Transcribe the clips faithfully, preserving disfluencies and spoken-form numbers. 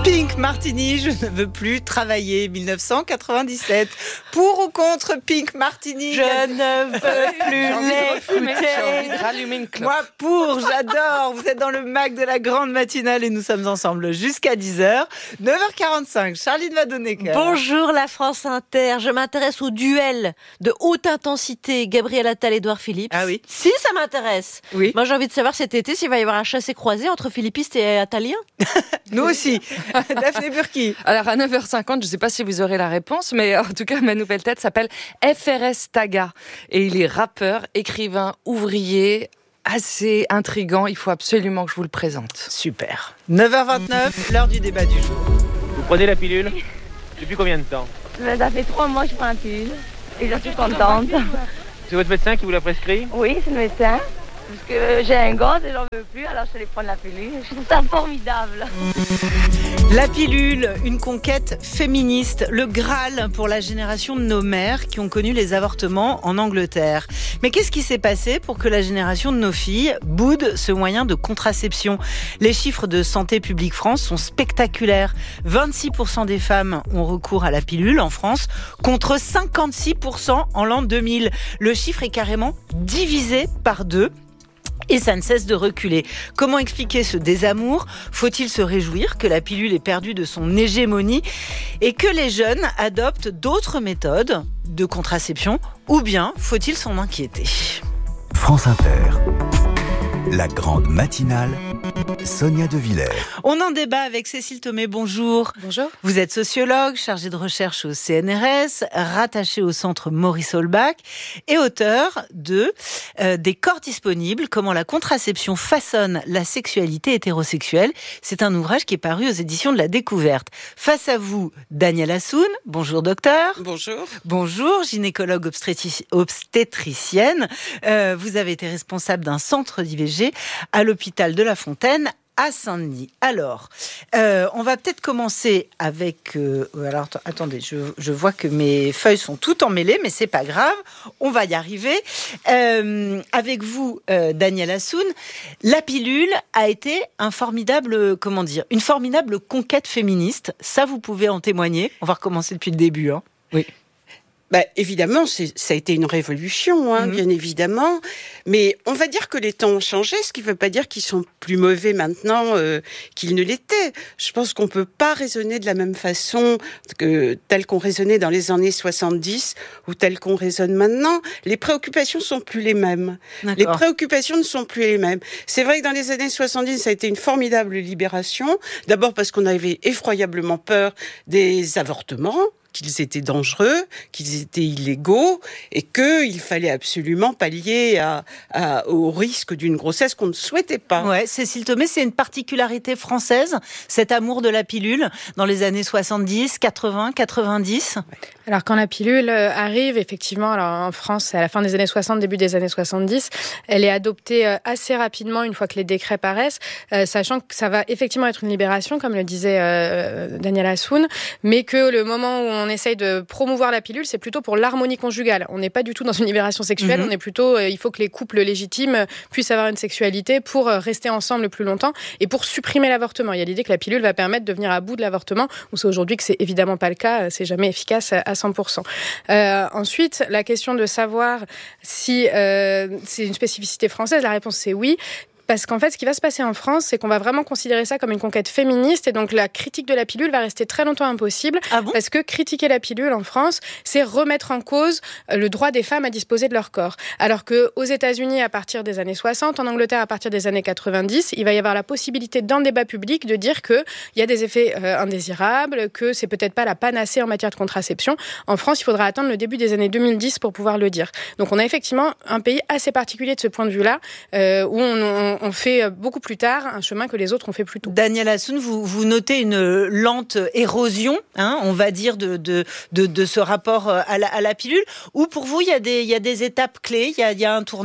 Pink Martini, je ne veux plus travailler, dix-neuf cent quatre-vingt-dix-sept. Pour ou contre Pink Martini? Je ne veux plus l'écouter. J'ai envie de rallumer une clope. Moi pour, j'adore. Vous êtes dans le mag de la grande matinale et nous sommes ensemble jusqu'à dix heures. neuf heures quarante-cinq, Charline Vadonnecker. Bonjour la France Inter, je m'intéresse au duel de haute intensité Gabriel Attal et Édouard Philippe. Ah oui. Si, ça m'intéresse. Oui. Moi j'ai envie de savoir cet été s'il va y avoir un chassé-croisé entre philippistes et attaliens. Nous aussi. Daphné Burki. Alors à neuf heures cinquante, je ne sais pas si vous aurez la réponse, mais en tout cas ma nouvelle tête s'appelle F R S Taga. Et il est rappeur, écrivain, ouvrier, assez intriguant. Il faut absolument que je vous le présente. Super. neuf heures vingt-neuf, l'heure du débat du jour. Vous prenez la pilule depuis combien de temps? Ça fait trois mois que je prends la pilule et je suis contente. C'est votre médecin qui vous l'a prescrit? Oui, c'est le médecin. Parce que j'ai un gosse et j'en veux plus, alors je vais prendre la pilule. Je trouve ça formidable. La pilule, une conquête féministe, le Graal pour la génération de nos mères qui ont connu les avortements en Angleterre. Mais qu'est-ce qui s'est passé pour que la génération de nos filles boude ce moyen de contraception? Les chiffres de Santé publique France sont spectaculaires. vingt-six pour cent des femmes ont recours à la pilule en France, contre cinquante-six pour cent en l'an deux mille. Le chiffre est carrément divisé par deux. Et ça ne cesse de reculer. Comment expliquer ce désamour? Faut-il se réjouir que la pilule ait perdu de son hégémonie et que les jeunes adoptent d'autres méthodes de contraception? Ou bien faut-il s'en inquiéter? France Inter, la grande matinale, Sonia De Villers. On en débat avec Cécile Thomé, bonjour. Bonjour. Vous êtes sociologue, chargée de recherche au C N R S, rattachée au centre Maurice Holbach et auteur de euh, Des corps disponibles, comment la contraception façonne la sexualité hétérosexuelle. C'est un ouvrage qui est paru aux éditions de La Découverte. Face à vous, Daniel Assoun. Bonjour docteur. Bonjour. Bonjour, gynécologue obstétrici- obstétricienne. Euh, vous avez été responsable d'un centre d'I V G à l'hôpital de La Fontaine à Saint-Denis. Alors, euh, on va peut-être commencer avec... Euh, alors, att- attendez, je, je vois que mes feuilles sont toutes emmêlées, mais c'est pas grave, on va y arriver. Euh, avec vous, euh, Daniel Assoun, la pilule a été un formidable, comment dire, une formidable conquête féministe. Ça, vous pouvez en témoigner. On va recommencer depuis le début. Hein. Oui. Bah, évidemment, c'est, ça a été une révolution, hein, mmh. bien évidemment. Mais on va dire que les temps ont changé, ce qui ne veut pas dire qu'ils sont plus mauvais maintenant euh, qu'ils ne l'étaient. Je pense qu'on ne peut pas raisonner de la même façon que tel qu'on raisonnait dans les années soixante-dix ou tel qu'on raisonne maintenant. Les préoccupations ne sont plus les mêmes. D'accord. Les préoccupations ne sont plus les mêmes. C'est vrai que dans les années soixante-dix, ça a été une formidable libération. D'abord parce qu'on avait effroyablement peur des avortements, qu'ils étaient dangereux, qu'ils étaient illégaux et qu'il fallait absolument pallier à, à, au risque d'une grossesse qu'on ne souhaitait pas. Ouais, Cécile Thomé, c'est une particularité française, cet amour de la pilule dans les années soixante-dix, quatre-vingts, quatre-vingt-dix. Alors quand la pilule arrive, effectivement, alors en France, c'est à la fin des années soixante, début des années soixante-dix, elle est adoptée assez rapidement une fois que les décrets paraissent, euh, sachant que ça va effectivement être une libération, comme le disait euh, Daniel Assoun, mais que le moment où on essaye de promouvoir la pilule, c'est plutôt pour l'harmonie conjugale. On n'est pas du tout dans une libération sexuelle, mmh. on est plutôt, euh, il faut que les couples légitimes puissent avoir une sexualité pour rester ensemble le plus longtemps et pour supprimer l'avortement. Il y a l'idée que la pilule va permettre de venir à bout de l'avortement, on sait aujourd'hui que c'est évidemment pas le cas, c'est jamais efficace à cent pour cent. Euh, ensuite, la question de savoir si euh, c'est une spécificité française, la réponse c'est oui. Parce qu'en fait, ce qui va se passer en France, c'est qu'on va vraiment considérer ça comme une conquête féministe et donc la critique de la pilule va rester très longtemps impossible. Ah bon ? Parce que critiquer la pilule en France, c'est remettre en cause le droit des femmes à disposer de leur corps. Alors qu'aux États-Unis, à partir des années soixante, en Angleterre, à partir des années quatre-vingt-dix, il va y avoir la possibilité dans le débat public de dire qu'il y a des effets euh, indésirables, que c'est peut-être pas la panacée en matière de contraception. En France, il faudra attendre le début des années deux mille dix pour pouvoir le dire. Donc on a effectivement un pays assez particulier de ce point de vue-là, euh, où on, on on fait beaucoup plus tard un chemin que les autres ont fait plus tôt. Daniel Assoun, vous, vous notez une lente érosion, hein, on va dire, de, de, de, de ce rapport à la, à la pilule, ou pour vous, il y a des, il y a des étapes clés, il y a, il y a un tournant ?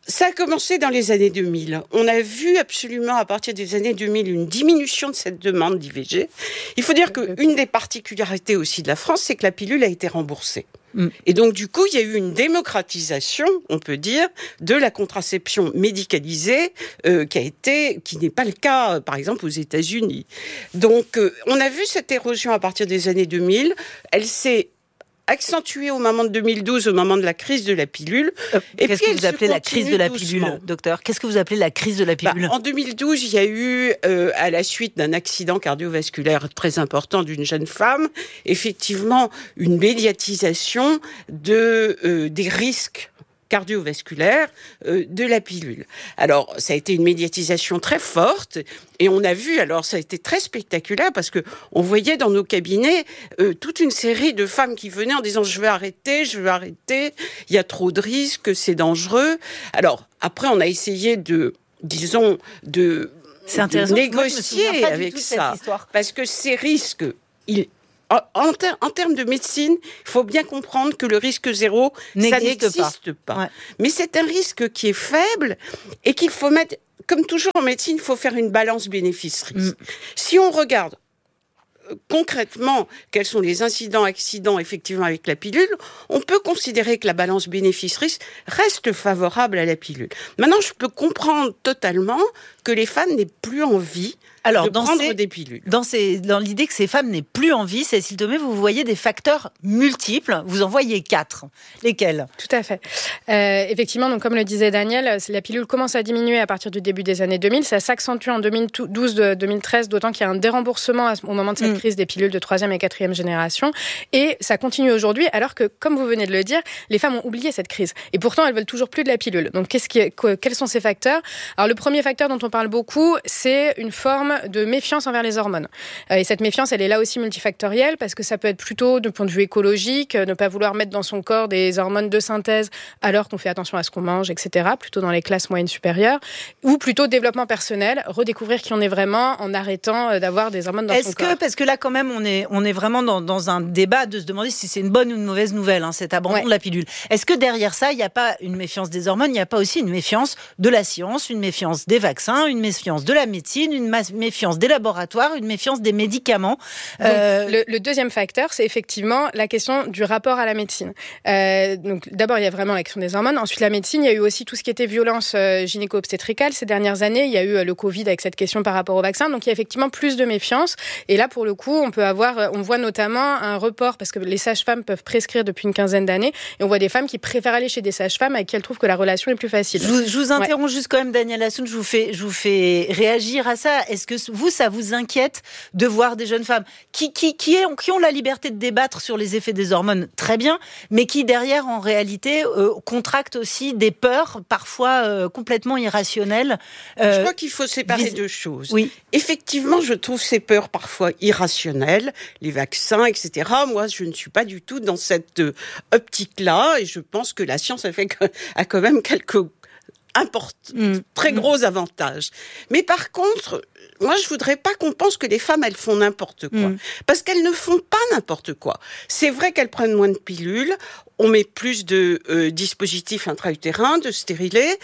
Ça a commencé dans les années deux mille. On a vu absolument à partir des années deux mille une diminution de cette demande d'I V G. Il faut dire qu'une des particularités aussi de la France, c'est que la pilule a été remboursée. Mm. Et donc du coup, il y a eu une démocratisation, on peut dire, de la contraception médicalisée euh, qui a été, qui n'est pas le cas, euh, par exemple, aux États-Unis. Donc euh, on a vu cette érosion à partir des années deux mille. Elle s'est accentuée au moment de deux mille douze, au moment de la crise de la pilule. Euh, et qu'est-ce puis que vous appelez la crise de la doucement. pilule, docteur ? Qu'est-ce que vous appelez la crise de la pilule ? Bah, en deux mille douze, il y a eu, euh, à la suite d'un accident cardiovasculaire très important d'une jeune femme, effectivement, une médiatisation de, euh, des risques cardiovasculaire euh, de la pilule. Alors, ça a été une médiatisation très forte et on a vu, alors ça a été très spectaculaire parce que on voyait dans nos cabinets euh, toute une série de femmes qui venaient en disant « je vais arrêter, je vais arrêter, il y a trop de risques, c'est dangereux ». Alors, après, on a essayé de, disons, de, c'est intéressant, de négocier avec ça parce que ces risques, ils En, en, ter- en termes de médecine, il faut bien comprendre que le risque zéro, ça n'existe pas. pas. Ouais. Mais c'est un risque qui est faible et qu'il faut mettre, comme toujours en médecine, il faut faire une balance bénéfice-risque. Mm. Si on regarde euh, concrètement quels sont les incidents, accidents effectivement avec la pilule, on peut considérer que la balance bénéfice-risque reste favorable à la pilule. Maintenant, je peux comprendre totalement que les femmes n'aient plus envie Alors, de dans prendre ces, des pilules. Dans, ces, dans l'idée que ces femmes n'aient plus envie, Cécile Thomé, vous voyez des facteurs multiples. Vous en voyez quatre. Lesquels ? Tout à fait. Euh, effectivement, donc, comme le disait Daniel, la pilule commence à diminuer à partir du début des années deux mille. Ça s'accentue en deux mille douze deux mille treize, d'autant qu'il y a un déremboursement au moment de cette mmh. crise des pilules de troisième et quatrième génération. Et ça continue aujourd'hui, alors que, comme vous venez de le dire, les femmes ont oublié cette crise. Et pourtant, elles veulent toujours plus de la pilule. Donc, qu'est-ce qui, quels sont ces facteurs ? Alors, le premier facteur dont on parle beaucoup, c'est une forme de méfiance envers les hormones. Et cette méfiance, elle est là aussi multifactorielle parce que ça peut être plutôt de point de vue écologique, ne pas vouloir mettre dans son corps des hormones de synthèse alors qu'on fait attention à ce qu'on mange, et cetera, plutôt dans les classes moyennes supérieures, ou plutôt développement personnel, redécouvrir qui on est vraiment en arrêtant d'avoir des hormones dans Est-ce son que, corps. Parce que là, quand même, on est, on est vraiment dans, dans un débat de se demander si c'est une bonne ou une mauvaise nouvelle, hein, cet abandon ouais. de la pilule. Est-ce que derrière ça, il n'y a pas une méfiance des hormones, il n'y a pas aussi une méfiance de la science, une méfiance des vaccins, une méfiance de la médecine, une méfiance des laboratoires, une méfiance des médicaments. Donc, euh... le, le deuxième facteur, c'est effectivement la question du rapport à la médecine. Euh, donc, d'abord, il y a vraiment la question des hormones. Ensuite, la médecine, il y a eu aussi tout ce qui était violence euh, gynéco-obstétricale ces dernières années. Il y a eu euh, le Covid avec cette question par rapport au vaccin. Donc, il y a effectivement plus de méfiance. Et là, pour le coup, on peut avoir, on voit notamment un report parce que les sages-femmes peuvent prescrire depuis une quinzaine d'années. Et on voit des femmes qui préfèrent aller chez des sages-femmes avec qui elles trouvent que la relation est plus facile. Je vous, je vous interromps ouais. juste quand même, Daniel Assoun, je vous fais, je vous fais réagir à ça. Est-ce que vous, ça vous inquiète de voir des jeunes femmes qui, qui, qui, ont, qui ont la liberté de débattre sur les effets des hormones, très bien, mais qui derrière, en réalité, euh, contractent aussi des peurs, parfois euh, complètement irrationnelles. Euh, je crois qu'il faut séparer vis- deux choses. Oui. Effectivement, je trouve ces peurs parfois irrationnelles, les vaccins, et cetera. Moi, je ne suis pas du tout dans cette euh, optique-là, et je pense que la science a, fait, a quand même quelques Import, mmh. très gros avantages. Mais par contre, moi, je voudrais pas qu'on pense que les femmes, elles font n'importe quoi. Mmh. Parce qu'elles ne font pas n'importe quoi. C'est vrai qu'elles prennent moins de pilules, on met plus de euh, dispositifs intra-utérins, de stérilés,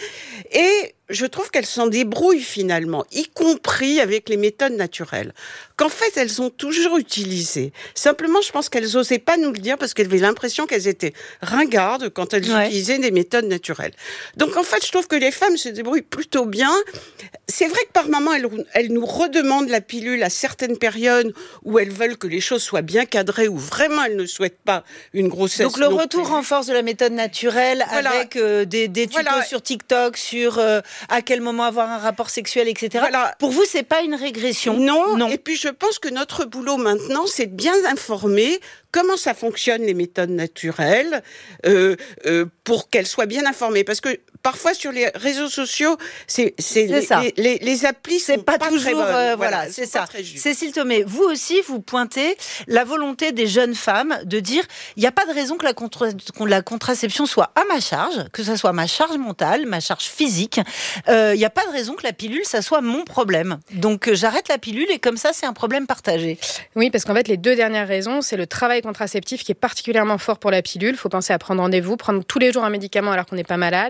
et je trouve qu'elles s'en débrouillent finalement, y compris avec les méthodes naturelles, qu'en fait, elles ont toujours utilisées. Simplement, je pense qu'elles n'osaient pas nous le dire parce qu'elles avaient l'impression qu'elles étaient ringardes quand elles ouais. utilisaient des méthodes naturelles. Donc, en fait, je trouve que les femmes se débrouillent plutôt bien. C'est vrai que par moment, elles, elles nous redemandent la pilule à certaines périodes où elles veulent que les choses soient bien cadrées, où vraiment elles ne souhaitent pas une grossesse. Donc, le retour en force de la méthode naturelle voilà. avec euh, des, des tutos voilà. sur TikTok, sur euh, à quel moment avoir un rapport sexuel, et cetera. Voilà. Pour vous, c'est pas une régression ? Non, non. Et puis je pense que notre boulot maintenant, c'est de bien informer comment ça fonctionne les méthodes naturelles euh, euh, pour qu'elles soient bien informées. Parce que parfois sur les réseaux sociaux, c'est, c'est, c'est les, ça. Les, les, les applis c'est sont pas, pas toujours. Très bonnes. Euh, voilà, voilà c'est ça. Cécile Thomé, vous aussi, vous pointez la volonté des jeunes femmes de dire il n'y a pas de raison que la, contra- que la contraception soit à ma charge, que ça soit ma charge mentale, ma charge physique. Il euh, n'y a pas de raison que la pilule, ça soit mon problème. Donc euh, j'arrête la pilule et comme ça, c'est un problème partagé. Oui, parce qu'en fait, les deux dernières raisons, c'est le travail contraceptif qui est particulièrement fort pour la pilule. Il faut penser à prendre rendez-vous, prendre tous les jours un médicament alors qu'on n'est pas malade. Et donc ça,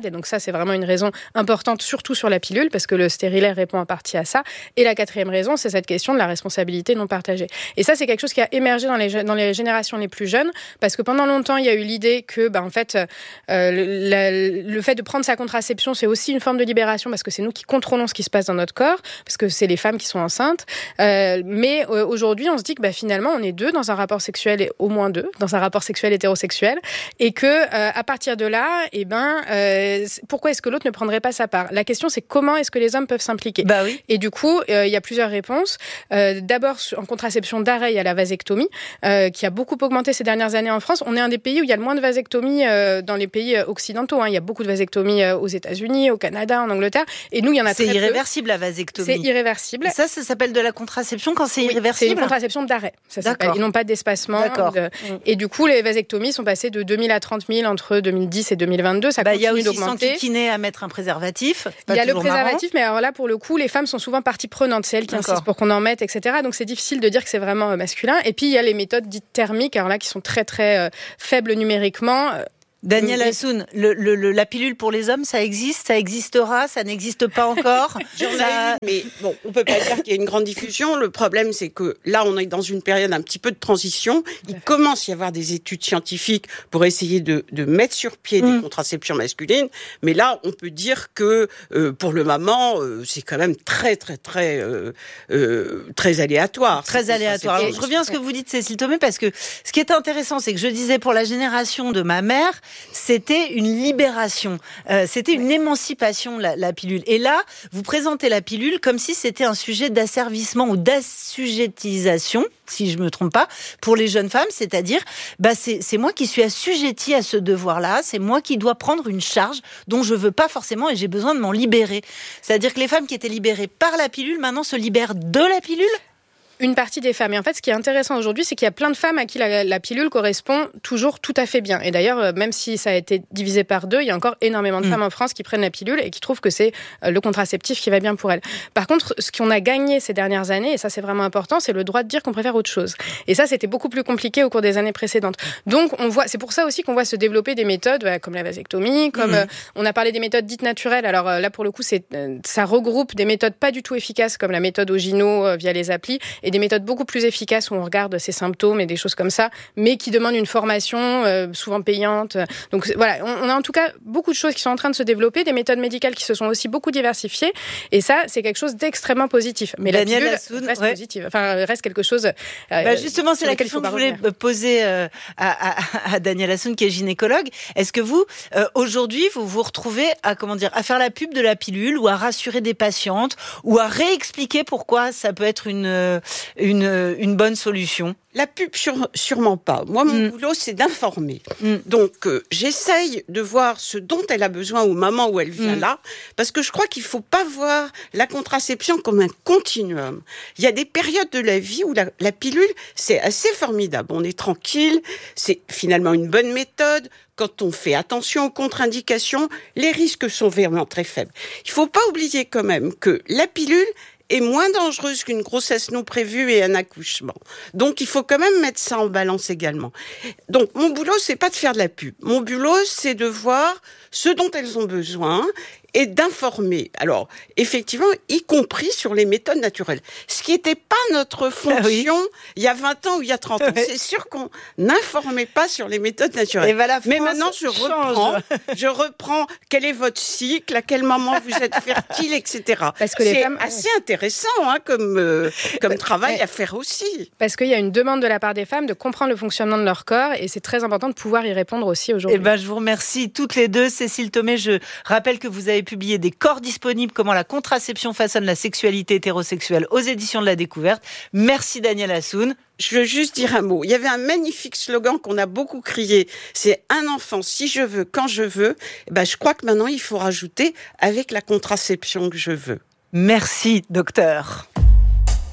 c'est vraiment une raison importante, surtout sur la pilule, parce que le stérilet répond en partie à ça. Et la quatrième raison, c'est cette question de la responsabilité non partagée. Et ça, c'est quelque chose qui a émergé dans les, dans les générations les plus jeunes, parce que pendant longtemps, il y a eu l'idée que, bah, en fait, euh, le, la, le fait de prendre sa contraception, c'est aussi une forme de libération, parce que c'est nous qui contrôlons ce qui se passe dans notre corps, parce que c'est les femmes qui sont enceintes. Euh, mais euh, aujourd'hui, on se dit que bah, finalement, on est deux dans un rapport sexuel, et au moins deux, dans un rapport sexuel hétérosexuel, et que euh, à partir de là, eh ben, euh, pourquoi est-ce que l'autre ne prendrait pas sa part ? La question, c'est comment est-ce que les hommes peuvent s'impliquer ? Bah oui. Et du coup, euh, il y a plusieurs réponses. Euh, d'abord, en contraception d'arrêt, il y a la vasectomie, euh, qui a beaucoup augmenté ces dernières années en France. On est un des pays où il y a le moins de vasectomie euh, dans les pays occidentaux. Hein. Il y a beaucoup de vasectomie euh, aux États-Unis, au Canada, en Angleterre. Et nous, il y en a c'est très peu. C'est irréversible, la vasectomie. C'est irréversible. Et ça, ça s'appelle de la contraception quand c'est oui, irréversible. C'est une contraception d'arrêt. Ça s'appelle. Ils n'ont pas d'espacement. D'accord. De... Et du coup, les vasectomies sont passées de deux mille à trente mille entre deux mille dix et deux mille vingt-deux. Ça bah, continue d'augmenter. Il y a aussi s'enquiquiner à mettre un préservatif. Il y a le préservatif, marrant. Mais alors là, pour le coup, les femmes sont souvent partie prenante. C'est elles qui D'accord. insistent pour qu'on en mette, et cetera. Donc c'est difficile de dire que c'est vraiment masculin. Et puis il y a les méthodes dites thermiques, alors là, qui sont très très euh, faibles numériquement. Daniel Hassoun, le, le, le, la pilule pour les hommes, ça existe, ça existera, ça n'existe pas encore. J'en ai ça... eu, mais bon, on peut pas dire qu'il y a une grande diffusion. Le problème, c'est que là, on est dans une période un petit peu de transition. Il commence à y avoir des études scientifiques pour essayer de, de mettre sur pied mmh. des contraceptions masculines. Mais là, on peut dire que euh, pour le moment, euh, c'est quand même très, très, très, euh, euh, très aléatoire. Très aléatoire. Alors, je reviens à ce que vous dites, Cécile Thomé, parce que ce qui est intéressant, c'est que je disais pour la génération de ma mère, c'était une libération, euh, c'était une émancipation, la, la pilule. Et là, vous présentez la pilule comme si c'était un sujet d'asservissement ou d'assujettisation, si je me trompe pas, pour les jeunes femmes, c'est-à-dire, bah c'est, c'est moi qui suis assujettie à ce devoir-là, c'est moi qui dois prendre une charge dont je veux pas forcément et j'ai besoin de m'en libérer. C'est-à-dire que les femmes qui étaient libérées par la pilule, maintenant se libèrent de la pilule ? Une partie des femmes. Et en fait, ce qui est intéressant aujourd'hui, c'est qu'il y a plein de femmes à qui la, la pilule correspond toujours tout à fait bien. Et d'ailleurs, même si ça a été divisé par deux, il y a encore énormément de mmh. femmes en France qui prennent la pilule et qui trouvent que c'est le contraceptif qui va bien pour elles. Par contre, ce qu'on a gagné ces dernières années, et ça c'est vraiment important, c'est le droit de dire qu'on préfère autre chose. Et ça, c'était beaucoup plus compliqué au cours des années précédentes. Donc, on voit, c'est pour ça aussi qu'on voit se développer des méthodes bah, comme la vasectomie, comme mmh. euh, on a parlé des méthodes dites naturelles. Alors euh, là, pour le coup, c'est, euh, ça regroupe des méthodes pas du tout efficaces comme la méthode Ogino euh, via les applis et des méthodes beaucoup plus efficaces où on regarde ses symptômes et des choses comme ça, mais qui demandent une formation euh, souvent payante. Donc voilà, on, on a en tout cas beaucoup de choses qui sont en train de se développer, des méthodes médicales qui se sont aussi beaucoup diversifiées, et ça, c'est quelque chose d'extrêmement positif. Mais Daniel la pilule Hassoun, reste ouais. positive, enfin reste quelque chose. Euh, bah justement, c'est la question que je voulais revenir. poser euh, à, à, à Daniel Hassoun, qui est gynécologue. Est-ce que vous, euh, aujourd'hui, vous vous retrouvez à comment dire, à faire la pub de la pilule ou à rassurer des patientes ou à réexpliquer pourquoi ça peut être une une Une, une bonne solution? La pub, sur, sûrement pas. Moi, mon mmh. boulot, c'est d'informer. Mmh. Donc, euh, j'essaye de voir ce dont elle a besoin au moment où elle vient mmh. là, parce que je crois qu'il faut pas voir la contraception comme un continuum. Il y a des périodes de la vie où la, la pilule, c'est assez formidable. On est tranquille, c'est finalement une bonne méthode. Quand on fait attention aux contre-indications, les risques sont vraiment très faibles. Il faut pas oublier quand même que la pilule est moins dangereuse qu'une grossesse non prévue et un accouchement. Donc, il faut quand même mettre ça en balance également. Donc, mon boulot, c'est pas de faire de la pub. Mon boulot, c'est de voir ce dont elles ont besoin et d'informer. Alors, effectivement, y compris sur les méthodes naturelles. Ce qui n'était pas notre fonction ah oui. il y a vingt ans ou il y a trente ans. Ouais. C'est sûr qu'on n'informait pas sur les méthodes naturelles. Et ben la France Mais maintenant, je change. reprends, je reprends quel est votre cycle, à quel moment vous êtes fertile, et cetera. Parce que les c'est femmes... assez intéressant hein, comme, euh, comme travail à faire aussi. Parce qu'il y a une demande de la part des femmes de comprendre le fonctionnement de leur corps et c'est très important de pouvoir y répondre aussi aujourd'hui. Et ben, je vous remercie toutes les deux. Cécile Thomé, je rappelle que vous avez publié Des corps disponibles, comment la contraception façonne la sexualité hétérosexuelle aux éditions de La Découverte. Merci Daniel Hassoun. Je veux juste dire un mot. Il y avait un magnifique slogan qu'on a beaucoup crié. C'est un enfant si je veux, quand je veux. Et ben, je crois que maintenant il faut rajouter avec la contraception que je veux. Merci docteur.